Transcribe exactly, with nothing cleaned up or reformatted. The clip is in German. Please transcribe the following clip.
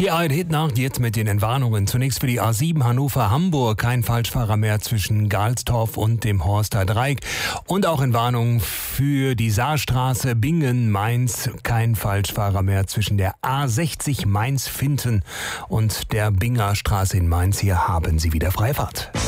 Die A R D-Nacht jetzt mit den Entwarnungen. Zunächst für die A sieben Hannover-Hamburg. Kein Falschfahrer mehr zwischen Galstorf und dem Horster Dreieck. Und auch Entwarnung für die Saarstraße Bingen-Mainz. Kein Falschfahrer mehr zwischen der A sechzig Mainz-Finten und der Binger Straße in Mainz. Hier haben Sie wieder Freifahrt.